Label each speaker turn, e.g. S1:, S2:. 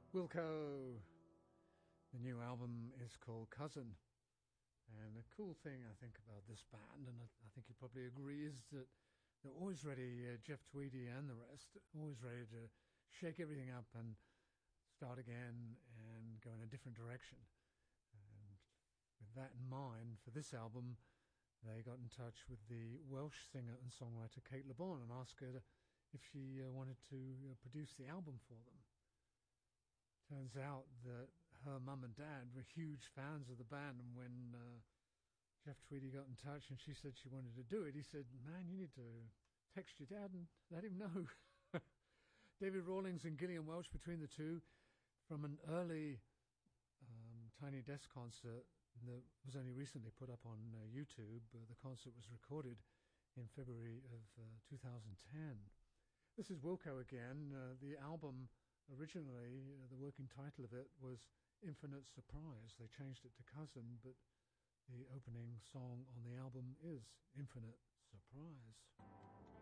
S1: Wilco. The new album is called Cousin. And the cool thing I think about this band, and I think you probably agree, is that they're always ready, Jeff Tweedy and the rest, always ready to shake everything up and start again and go in a different direction. And with that in mind, for this album, they got in touch with the Welsh singer and songwriter Kate LeBon and asked her if she wanted to produce the album for them. Turns out that her mum and dad were huge fans of the band, and when Jeff Tweedy got in touch and she said she wanted to do it, he said, "Man, you need to text your dad and let him know." David Rawlings and Gillian Welch, between the two, from an early Tiny Desk concert that was only recently put up on YouTube. The concert was recorded in February of 2010. This is Wilco again. The album, originally, the working title of it was Infinite Surprise. They changed it to Cousin, but the opening song on the album is Infinite Surprise.